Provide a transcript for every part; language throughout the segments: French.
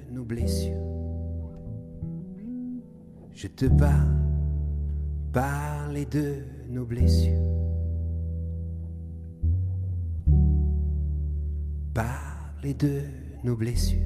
nos blessures. Je te parler de nos blessures. Parler de nos blessures.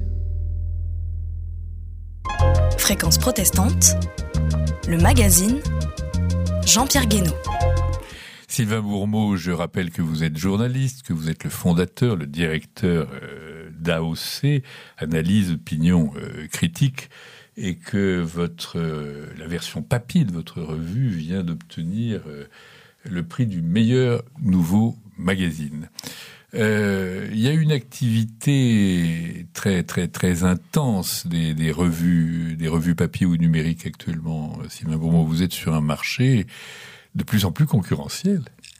Fréquence protestante, le magazine Jean-Pierre Guénaud. Sylvain Bourmeau, je rappelle que vous êtes journaliste, que vous êtes le fondateur, le directeur d'AOC, Analyse, Opinion, Critique, et que la version papier de votre revue vient d'obtenir le prix du meilleur nouveau magazine. Il y a une activité très très très intense des revues papier ou numériques actuellement. Sylvain Bourmeau, vous êtes sur un marché de plus en plus concurrentiel.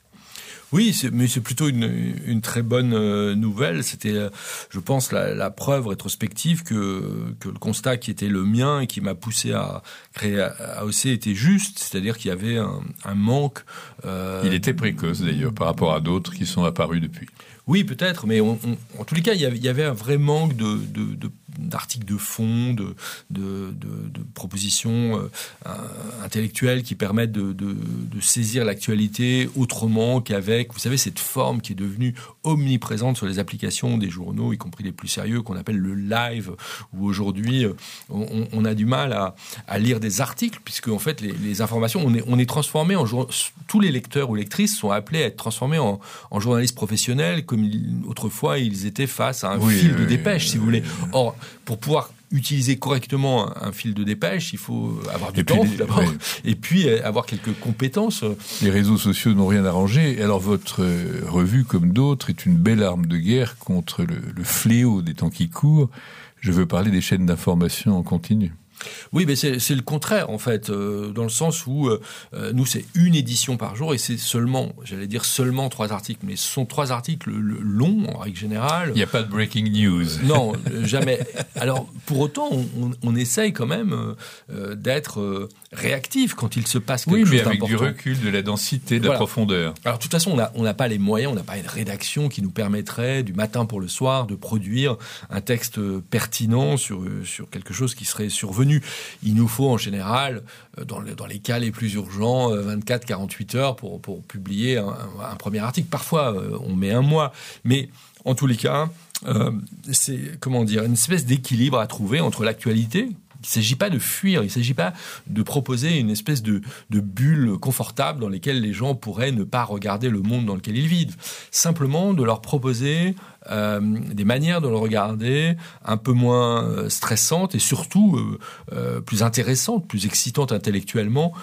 Oui, mais c'est plutôt une très bonne nouvelle. C'était, je pense, la preuve rétrospective que le constat qui était le mien et qui m'a poussé à créer AOC était juste, c'est-à-dire qu'il y avait un manque. Il était précoce d'ailleurs par rapport à d'autres qui sont apparus depuis. Oui, peut-être, mais en tous les cas, il y avait un vrai manque d'articles de fond, de propositions intellectuelles qui permettent de saisir l'actualité autrement qu'avec, vous savez, cette forme qui est devenue omniprésente sur les applications des journaux, y compris les plus sérieux, qu'on appelle le live, où aujourd'hui, on a du mal à lire des articles, puisque en fait, les informations, on est transformé tous les lecteurs ou lectrices sont appelés à être transformés en journalistes professionnels, comme autrefois ils étaient face à un fil de dépêche, si vous voulez. Or, pour pouvoir utiliser correctement un fil de dépêche, il faut avoir du temps d'abord, et puis avoir quelques compétences. Les réseaux sociaux n'ont rien arrangé. Alors votre revue, comme d'autres, est une belle arme de guerre contre le fléau des temps qui courent. Je veux parler des chaînes d'information en continu. Oui, mais c'est le contraire, en fait, dans le sens où nous, c'est une édition par jour et c'est seulement 3 articles, mais ce sont 3 articles longs, en règle générale. Il n'y a pas de breaking news. Non, jamais. Alors, pour autant, on essaye quand même d'être réactif quand il se passe quelque chose d'important. Oui, mais avec du recul, de la densité, de la profondeur. Alors, de toute façon, on n'a pas les moyens, on n'a pas une rédaction qui nous permettrait, du matin pour le soir, de produire un texte pertinent sur quelque chose qui serait survenu. Il nous faut en général, dans les cas les plus urgents, 24-48 heures pour publier un premier article. Parfois, on met un mois. Mais en tous les cas, c'est une espèce d'équilibre à trouver entre l'actualité. Il ne s'agit pas de fuir, il ne s'agit pas de proposer une espèce de bulle confortable dans laquelle les gens pourraient ne pas regarder le monde dans lequel ils vivent. Simplement de leur proposer des manières de le regarder un peu moins stressantes et surtout plus intéressantes, plus excitantes intellectuellement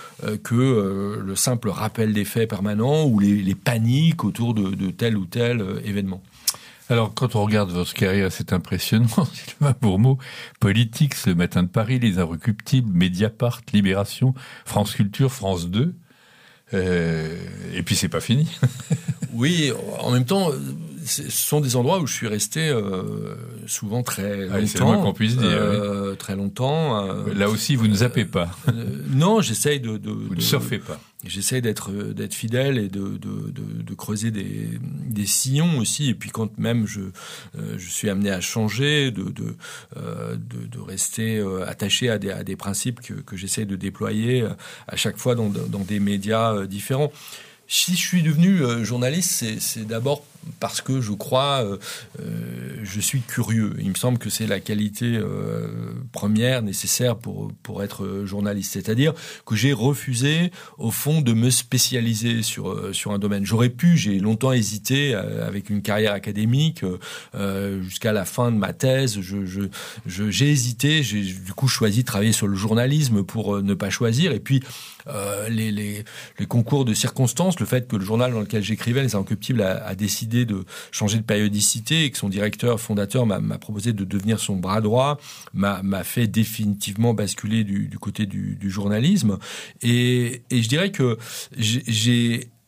que le simple rappel des faits permanents ou les paniques autour de tel ou tel événement. Alors, quand on regarde votre carrière, c'est impressionnant, Sylvain Bourmeau. Politique, Le Matin de Paris, Les Inrecuptibles, Mediapart, Libération, France Culture, France 2. Et puis, c'est pas fini. Oui, en même temps, ce sont des endroits où je suis resté souvent très longtemps. C'est le moins qu'on puisse dire. Très longtemps. Là aussi, vous ne zappez pas. Non, j'essaye Vous ne surfez pas. J'essaie d'être fidèle et de creuser des sillons aussi. Et puis quand même je suis amené à changer, de rester attaché à des principes que j'essaie de déployer à chaque fois dans des médias différents. Si je suis devenu journaliste, c'est d'abord parce que je crois, je suis curieux. Il me semble que c'est la qualité première nécessaire pour être journaliste. C'est-à-dire que j'ai refusé, au fond, de me spécialiser sur un domaine. J'ai longtemps hésité avec une carrière académique jusqu'à la fin de ma thèse. J'ai hésité, j'ai du coup choisi de travailler sur le journalisme pour ne pas choisir. Et puis les concours de circonstances, le fait que le journal dans lequel j'écrivais, Les Inrecuptibles, a décidé de changer de périodicité et que son directeur fondateur m'a proposé de devenir son bras droit, m'a fait définitivement basculer du côté du journalisme. Et je dirais que j'ai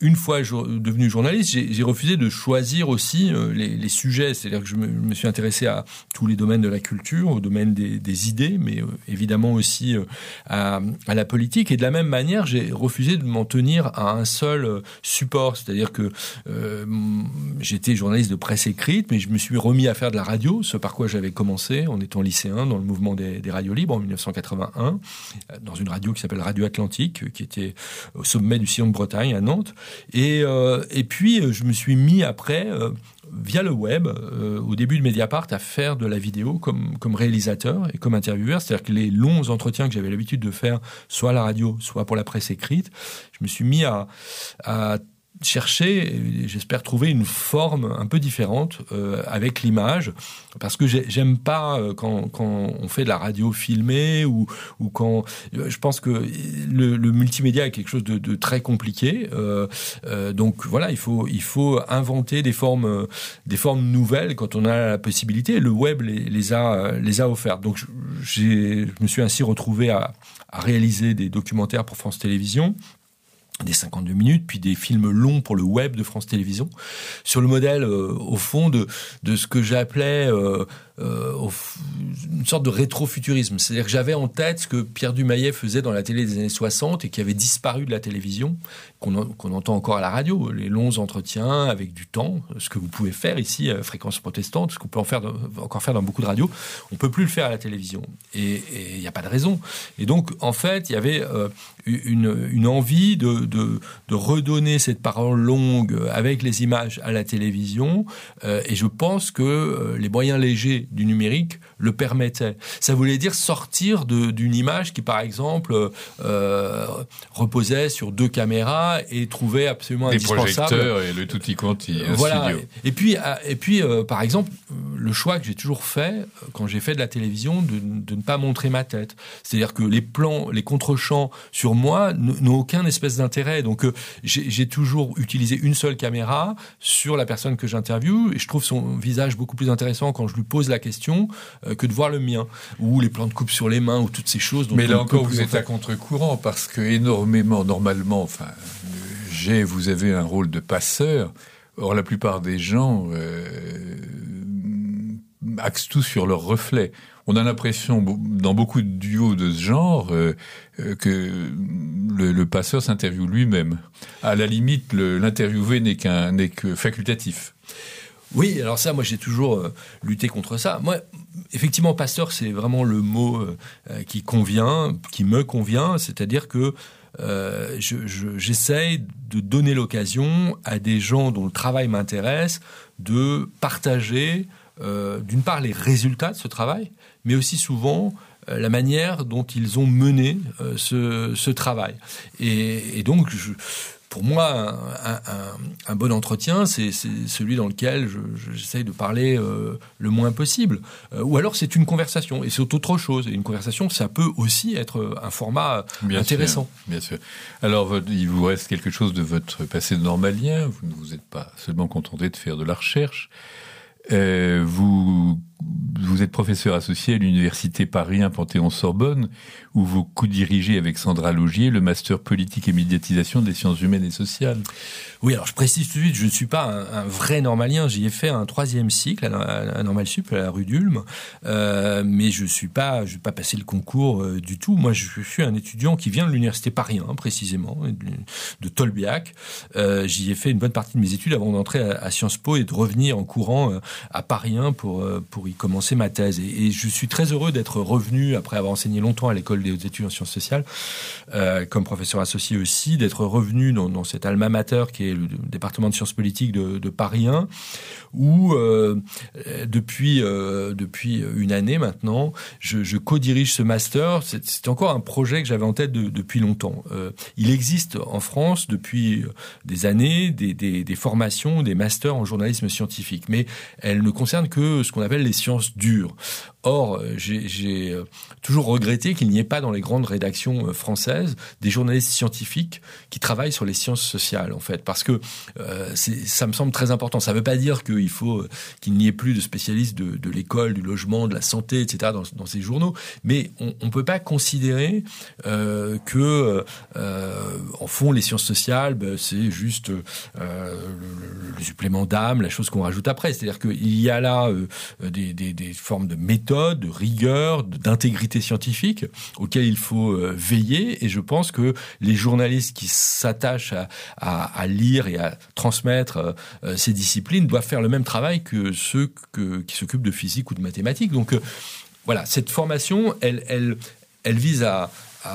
une fois devenu journaliste, j'ai refusé de choisir aussi les sujets. C'est-à-dire que je me suis intéressé à tous les domaines de la culture, au domaine des idées, mais évidemment aussi à la politique. Et de la même manière, j'ai refusé de m'en tenir à un seul support. C'est-à-dire que j'étais journaliste de presse écrite, mais je me suis remis à faire de la radio, ce par quoi j'avais commencé en étant lycéen dans le mouvement des radios libres en 1981, dans une radio qui s'appelle Radio Atlantique, qui était au sommet du sillon de Bretagne à Nantes. Et puis, je me suis mis après, via le web, au début de Mediapart, à faire de la vidéo comme réalisateur et comme intervieweur. C'est-à-dire que les longs entretiens que j'avais l'habitude de faire, soit à la radio, soit pour la presse écrite, je me suis mis à chercher, et j'espère trouver une forme un peu différente avec l'image, parce que j'aime pas quand on fait de la radio filmée ou quand je pense que le multimédia est quelque chose de très compliqué. Donc voilà, il faut inventer des formes nouvelles quand on a la possibilité. Le web les a offertes. Donc je me suis ainsi retrouvé à réaliser des documentaires pour France Télévisions, des 52 minutes, puis des films longs pour le web de France Télévisions, sur le modèle, au fond, de ce que j'appelais une sorte de rétrofuturisme. C'est-à-dire que j'avais en tête ce que Pierre Dumayet faisait dans la télé des années 60 et qui avait disparu de la télévision, qu'on entend encore à la radio, les longs entretiens avec du temps, ce que vous pouvez faire ici à Fréquence Protestante, ce qu'on peut encore faire dans beaucoup de radios, on peut plus le faire à la télévision. Et il n'y a pas de raison. Et donc, en fait, il y avait une envie de redonner cette parole longue avec les images à la télévision, et je pense que les moyens légers du numérique le permettaient. Ça voulait dire sortir d'une image qui, par exemple, reposait sur 2 caméras et trouvait absolument indispensable... Des projecteurs et le tutti quanti, voilà. Studio. Et puis par exemple, le choix que j'ai toujours fait, quand j'ai fait de la télévision, de ne pas montrer ma tête. C'est-à-dire que les plans, les contre-champs sur moi n'ont aucun espèce d'intérêt. Donc j'ai toujours utilisé une seule caméra sur la personne que j'interviewe, et je trouve son visage beaucoup plus intéressant quand je lui pose la question que de voir le mien, ou les plans de coupe sur les mains, ou toutes ces choses. Mais là encore, vous êtes à contre-courant, parce que normalement, vous avez un rôle de passeur. Or, la plupart des gens axent tout sur leur reflet. On a l'impression, dans beaucoup de duos de ce genre, que le passeur s'interviewe lui-même. À la limite, l'interviewé n'est que facultatif. Oui, alors ça, moi, j'ai toujours lutté contre ça. Moi, effectivement, passeur, c'est vraiment le mot qui me convient, c'est-à-dire que j'essaye de donner l'occasion à des gens dont le travail m'intéresse de partager, d'une part, les résultats de ce travail, mais aussi souvent la manière dont ils ont mené ce travail. Et donc, pour moi, un bon entretien, c'est celui dans lequel j'essaye de parler le moins possible. Ou alors, c'est une conversation, et c'est autre chose. Et une conversation, ça peut aussi être un format intéressant. Bien sûr. Alors, il vous reste quelque chose de votre passé de normalien. Vous ne vous êtes pas seulement contenté de faire de la recherche. Vous êtes professeur associé à l'université Paris 1 Panthéon-Sorbonne, où vous co-dirigez avec Sandra Laugier le master politique et médiatisation des sciences humaines et sociales. Oui, alors je précise tout de suite, je ne suis pas un vrai normalien. J'y ai fait un 3e cycle à Normal Sup, à la rue d'Ulm, mais je vais pas passer le concours du tout. Moi, je suis un étudiant qui vient de l'université Paris 1, précisément, de Tolbiac. J'y ai fait une bonne partie de mes études avant d'entrer à Sciences Po et de revenir en courant à Paris 1 pour y commencer ma thèse. Et je suis très heureux d'être revenu, après avoir enseigné longtemps à l'école des hautes études en sciences sociales, comme professeur associé aussi, d'être revenu dans cet alma mater qui est le département de sciences politiques de Paris 1, où depuis une année maintenant, je co-dirige ce master. C'est encore un projet que j'avais en tête depuis longtemps. Il existe en France depuis des années des formations, des masters en journalisme scientifique, mais elles ne concernent que ce qu'on appelle les sciences dures. Or, j'ai toujours regretté qu'il n'y ait pas dans les grandes rédactions françaises des journalistes scientifiques qui travaillent sur les sciences sociales, en fait, parce que ça me semble très important. Ça ne veut pas dire qu'il n'y ait plus de spécialistes de l'école, du logement, de la santé, etc. dans ces journaux, mais on ne peut pas considérer que, en fond, les sciences sociales, c'est juste le supplément d'âme, la chose qu'on rajoute après. C'est-à-dire qu'il y a là des formes de méthode, de rigueur, d'intégrité scientifique auxquelles il faut veiller. Et je pense que les journalistes qui s'attachent à lire et à transmettre ces disciplines doivent faire le même travail que ceux qui s'occupent de physique ou de mathématiques. Donc voilà, cette formation, elle vise à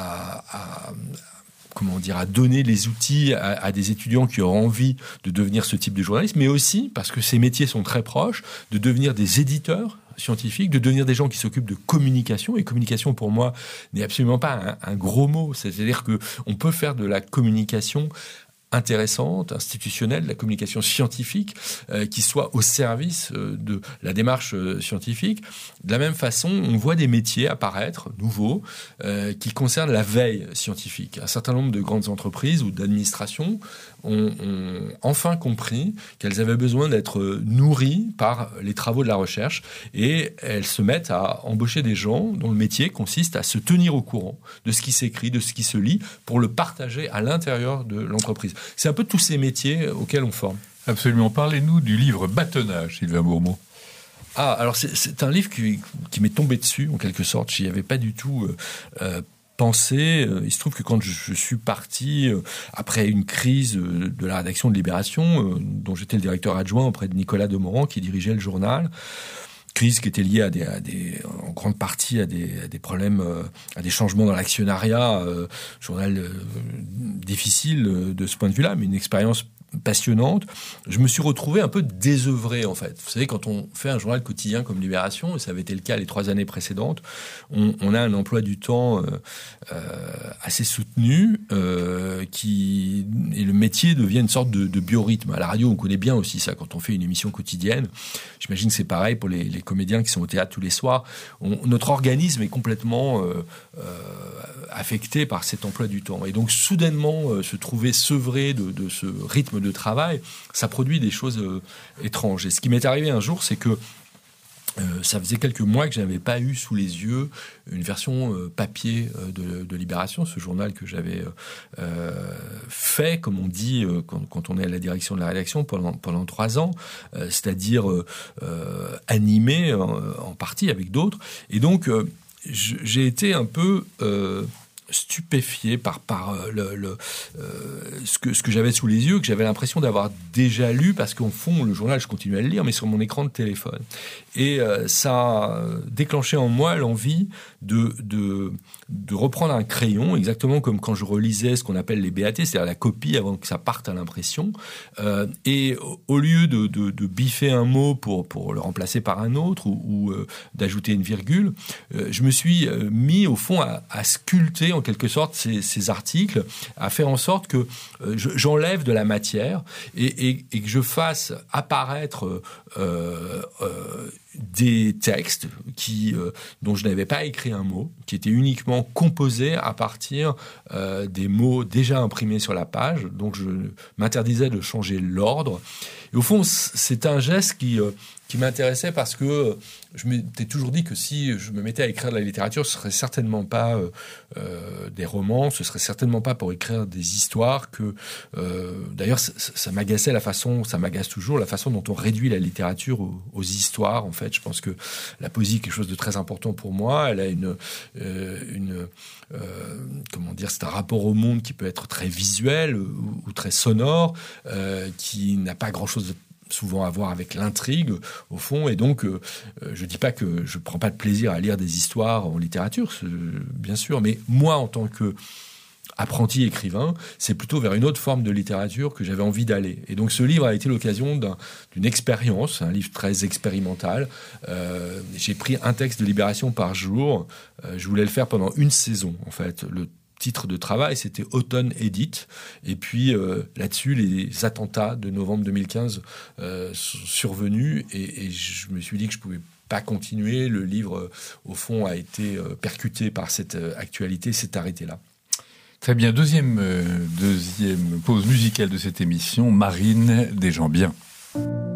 donner les outils à des étudiants qui auront envie de devenir ce type de journaliste, mais aussi, parce que ces métiers sont très proches, de devenir des éditeurs scientifiques, de devenir des gens qui s'occupent de communication. Et communication, pour moi, n'est absolument pas un gros mot. C'est-à-dire qu'on peut faire de la communication intéressante, institutionnelle, la communication scientifique, qui soit au service de la démarche scientifique. De la même façon, on voit des métiers apparaître, nouveaux, qui concernent la veille scientifique. Un certain nombre de grandes entreprises ou d'administrations ont enfin compris qu'elles avaient besoin d'être nourries par les travaux de la recherche, et elles se mettent à embaucher des gens dont le métier consiste à se tenir au courant de ce qui s'écrit, de ce qui se lit, pour le partager à l'intérieur de l'entreprise. C'est un peu tous ces métiers auxquels on forme. Absolument. Parlez-nous du livre Bâtonnage, Sylvain Bourmeau. Ah, alors c'est un livre qui m'est tombé dessus, en quelque sorte. Je n'y avais pas du tout pensé. Il se trouve que quand je suis parti, après une crise de la rédaction de Libération, dont j'étais le directeur adjoint auprès de Nicolas Demorand, qui dirigeait le journal, crise qui était liée en grande partie à des problèmes, à des changements dans l'actionnariat, journal difficile de ce point de vue-là, mais une expérience passionnante. Je me suis retrouvé un peu désœuvré, en fait. Vous savez, quand on fait un journal quotidien comme Libération, et ça avait été le cas les 3 années précédentes, on a un emploi du temps assez soutenu, et le métier devient une sorte de biorhythme. À la radio, on connaît bien aussi ça, quand on fait une émission quotidienne. J'imagine que c'est pareil pour les comédiens qui sont au théâtre tous les soirs. Notre organisme est complètement affecté par cet emploi du temps. Et donc, soudainement, se trouver sevré de ce rythme de travail, ça produit des choses étranges. Et ce qui m'est arrivé un jour, c'est que ça faisait quelques mois que je n'avais pas eu sous les yeux une version papier de Libération, ce journal que j'avais fait, comme on dit quand on est à la direction de la rédaction pendant 3 ans, c'est-à-dire animé en partie avec d'autres. Et donc, j'ai été un peu stupéfié par ce que j'avais sous les yeux, que j'avais l'impression d'avoir déjà lu, parce qu'au fond, le journal, je continuais à le lire, mais sur mon écran de téléphone. Et ça a déclenché en moi l'envie de reprendre un crayon, exactement comme quand je relisais ce qu'on appelle les BAT, c'est-à-dire la copie avant que ça parte à l'impression. Et au lieu de biffer un mot pour le remplacer par un autre ou d'ajouter une virgule, je me suis mis au fond à sculpter en quelque sorte ces articles, à faire en sorte que j'enlève de la matière et que je fasse apparaître des textes dont je n'avais pas écrit un mot, qui étaient uniquement composés à partir des mots déjà imprimés sur la page. Donc je m'interdisais de changer l'ordre. Et au fond, c'est un geste qui m'intéressait, parce que je m'étais toujours dit que si je me mettais à écrire de la littérature, ce serait certainement pas des romans, ce serait certainement pas pour écrire des histoires que... D'ailleurs, ça m'agaçait ça m'agace toujours, la façon dont on réduit la littérature aux histoires. En fait, je pense que la poésie est quelque chose de très important pour moi. Elle a comment dire, c'est un rapport au monde qui peut être très visuel ou très sonore, qui n'a pas grand-chose souvent à voir avec l'intrigue, au fond. Et donc, je dis pas que je prends pas de plaisir à lire des histoires en littérature, bien sûr, mais moi, en tant que apprenti écrivain, c'est plutôt vers une autre forme de littérature que j'avais envie d'aller. Et donc ce livre a été l'occasion d'une expérience, un livre très expérimental. J'ai pris un texte de Libération par jour. Je voulais le faire pendant une saison, en fait. Le titre de travail, c'était Autumn Edit. Et puis là-dessus, les attentats de novembre 2015 sont survenus et je me suis dit que je pouvais pas continuer. Le livre, au fond, a été percuté par cette actualité, s'est arrêté là. Très bien. Deuxième pause musicale de cette émission, Marine des gens bien.